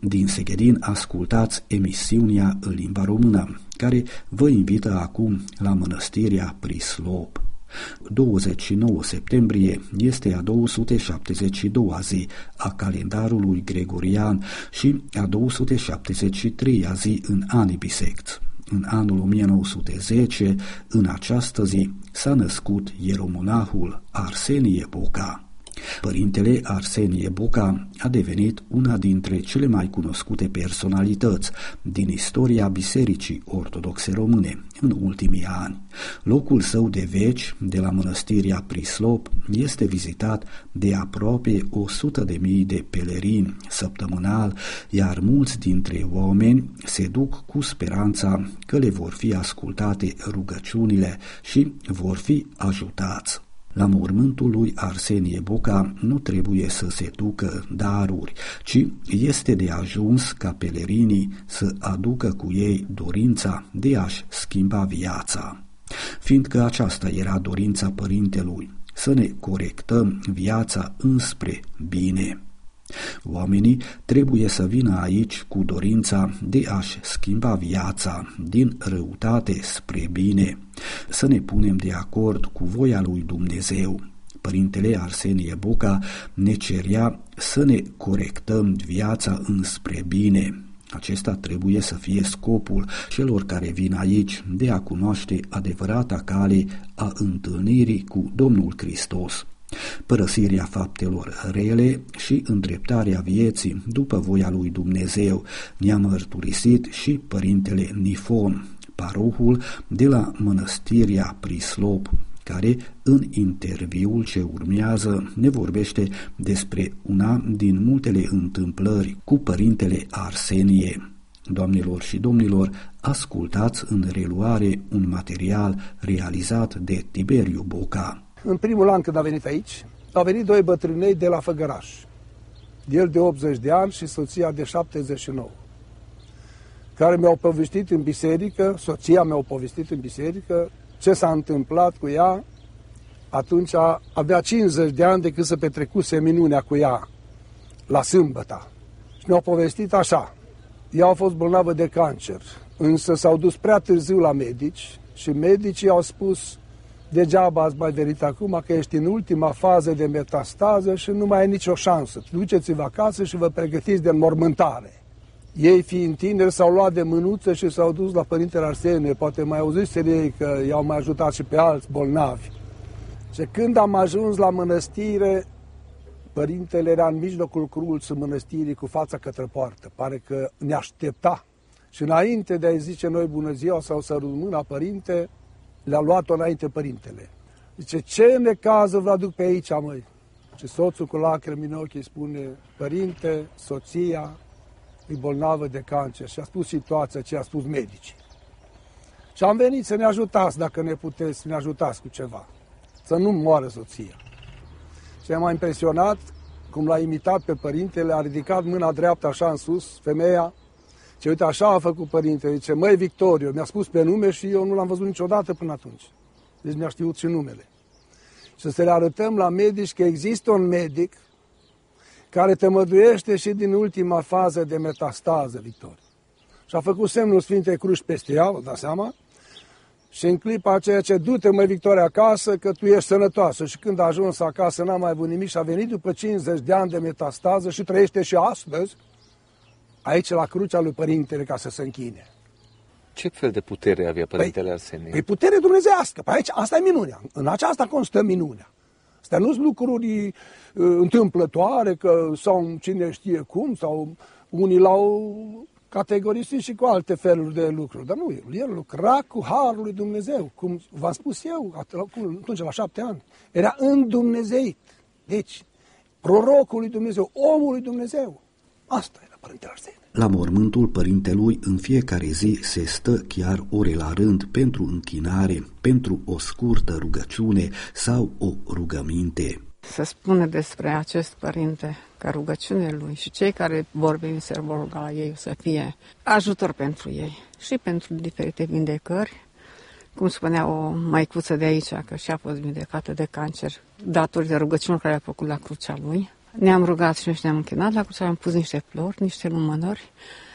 Din Seghedin ascultați emisiunea în limba română, care vă invită acum la mănăstirea Prislop. 29 septembrie este a 272-a zi a calendarului gregorian și a 273-a zi în anii bisecți. În anul 1910, în această zi, s-a născut ieromonahul Arsenie Boca. Părintele Arsenie Boca a devenit una dintre cele mai cunoscute personalități din istoria Bisericii Ortodoxe Române în ultimii ani. Locul său de veci, de la mănăstirea Prislop, este vizitat de aproape 100.000 de pelerini săptămânal, iar mulți dintre oameni se duc cu speranța că le vor fi ascultate rugăciunile și vor fi ajutați. La mormântul lui Arsenie Boca nu trebuie să se ducă daruri, ci este de ajuns ca pelerinii să aducă cu ei dorința de a-și schimba viața. Fiindcă aceasta era dorința părintelui, să ne corectăm viața înspre bine. Oamenii trebuie să vină aici cu dorința de a-și schimba viața din răutate spre bine, să ne punem de acord cu voia lui Dumnezeu. Părintele Arsenie Boca ne cerea să ne corectăm viața înspre bine. Acesta trebuie să fie scopul celor care vin aici, de a cunoaște adevărata cale a întâlnirii cu Domnul Hristos. Părăsirea faptelor rele și îndreptarea vieții după voia lui Dumnezeu ne-a mărturisit și părintele Nifon, parohul de la mănăstirea Prislop, care în interviul ce urmează ne vorbește despre una din multele întâmplări cu părintele Arsenie. Doamnelor și domnilor, ascultați în reluare un material realizat de Tiberiu Boca. În primul an când a venit aici, au venit doi bătrânei de la Făgăraș. El de 80 de ani și soția de 79, care mi-au povestit în biserică, soția mi-a povestit în biserică, ce s-a întâmplat cu ea. Atunci avea 50 de ani de când se petrecuse minunea cu ea la sâmbătă. Și mi-au povestit așa: ea a fost bolnavă de cancer, însă s-au dus prea târziu la medici și medicii au spus: degeaba ați mai venit acum, că ești în ultima fază de metastază și nu mai ai nicio șansă. Duceți-vă acasă și vă pregătiți de înmormântare. Ei, fiind tineri, s-au luat de mânuță și s-au dus la părintele Arsenie. Poate mai auziseră ei că i-au mai ajutat și pe alți bolnavi. Și când am ajuns la mănăstire, părintele era în mijlocul cruțului mănăstirii cu fața către poartă. Pare că ne aștepta. Și înainte de a-i zice noi bună ziua sau să mâna, părinte, le-a luat-o înainte părintele. Zice: ce necază vă aduc pe aici, măi? Și soțul cu lacrimi în ochi îi spune: părinte, soția e bolnavă de cancer. Și a spus situația ce a spus medicii. Și am venit să ne ajutați, dacă ne puteți, să ne ajutați cu ceva. Să nu moară soția. Și m-a impresionat cum l-a imitat pe părintele, a ridicat mâna dreaptă așa în sus, femeia. Și uite, așa a făcut părintele. Zice: măi, Victoriu, mi-a spus pe nume și eu nu l-am văzut niciodată până atunci. Deci mi-a știut și numele. Și să le arătăm la medici că există un medic care te măduiește și din ultima fază de metastază, Victoriu. Și a făcut semnul Sfintei Cruci peste ea, vă dați seama? Și în clipa aceea ce: du-te, măi, Victoria, acasă, că tu ești sănătoasă. Și când a ajuns acasă n-a mai avut nimic și a venit după 50 de ani de metastază și trăiește și astăzi aici la crucea lui părintele ca să se închine. Ce fel de putere avea părintele Arsenie? Păi putere dumnezeiască. Păi aici, asta e minunea. În aceasta constă minunea. Astea nu sunt lucruri întâmplătoare că, sau cine știe cum, sau unii l-au categorisit și cu alte feluri de lucruri. Dar nu, el lucra cu harul lui Dumnezeu. Cum v-am spus eu atunci la 7 ani. Era îndumnezeit. Deci, prorocul lui Dumnezeu, omul lui Dumnezeu. Asta era părintele Arsenie. La mormântul părintelui în fiecare zi se stă chiar ore la rând pentru închinare, pentru o scurtă rugăciune sau o rugăminte. Se spune despre acest părinte că rugăciunile lui și cei care vor veni se vor ruga la ei să fie ajutor pentru ei și pentru diferite vindecări. Cum spunea o măicuță de aici, că și-a fost vindecată de cancer datorită rugăciunilor care a făcut la crucea lui. Ne-am rugat și ne-am închinat la cruce, am pus niște flori, niște lumânări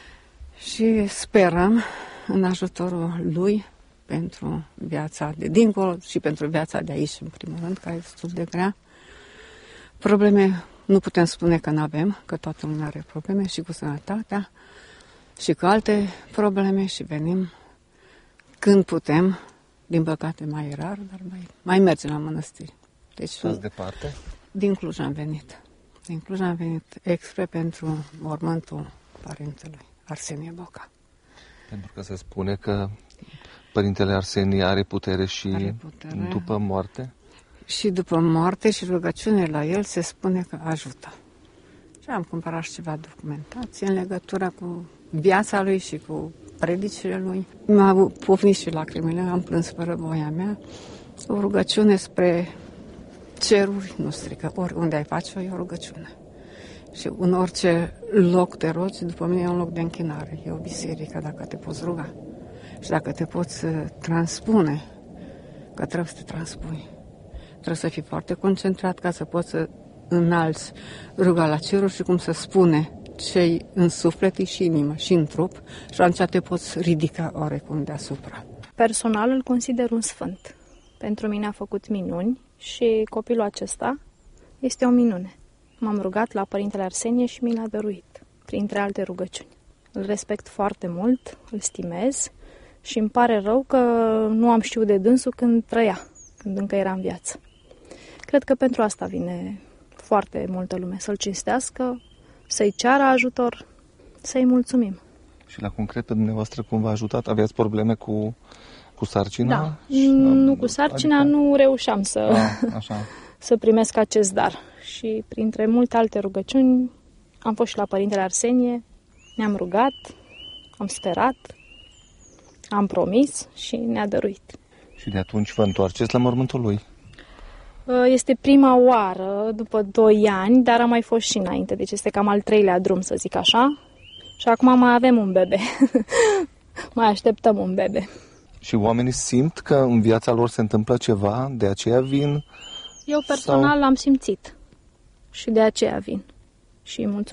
și sperăm în ajutorul lui pentru viața de dincolo și pentru viața de aici, în primul rând, care e destul de grea. Probleme nu putem spune că nu avem, că toată lumea are probleme și cu sănătatea și cu alte probleme și venim când putem, din păcate mai rar, dar mai mergem la mănăstiri. Deci, stați departe? Din Cluj am venit. Din Cluj am venit expre pentru mormântul părintelui Arsenie Boca. Pentru că se spune că Părintele Arsenie are putere și după moarte? Și după moarte și rugăciune la el se spune că ajută. Și am cumpărat și ceva documentație în legătură cu viața lui și cu predicile lui. M-a pufnit și lacrimile, am plâns fără voia mea. O rugăciune spre ceruri nu strică, oriunde ai face e o rugăciune. Și în orice loc te rogi, după mine e un loc de închinare, e o biserică dacă te poți ruga. Și dacă te poți transpune, că trebuie să te transpui. Trebuie să fii foarte concentrat ca să poți să înalți ruga la ceruri și cum se spune ce în suflet și inimă și în trup și atunci te poți ridica oarecum deasupra. Personal îl consider un sfânt. Pentru mine a făcut minuni și copilul acesta este o minune. M-am rugat la Părintele Arsenie și mi l-a dăruit, printre alte rugăciuni. Îl respect foarte mult, îl stimez și îmi pare rău că nu am știut de dânsul când trăia, când încă era în viață. Cred că pentru asta vine foarte multă lume, să-l cinstească, să-i ceară ajutor, să-i mulțumim. Și la concret pe dumneavoastră cum v-a ajutat? Aveați probleme cu sarcina? Da, nu cu sarcina, adică... nu reușeam să primesc acest dar. Și printre multe alte rugăciuni am fost și la Părintele Arsenie, ne-am rugat, am sperat, am promis și ne-a dăruit. Și de atunci vă întoarceți la mormântul lui? Este prima oară după 2 ani, dar am mai fost și înainte, deci este cam al 3-lea drum, să zic așa. Și acum mai avem un bebe. Mai așteptăm un bebe. Și oamenii simt că în viața lor se întâmplă ceva, de aceea vin? Eu personal l-am simțit și de aceea vin. Și mulțumesc.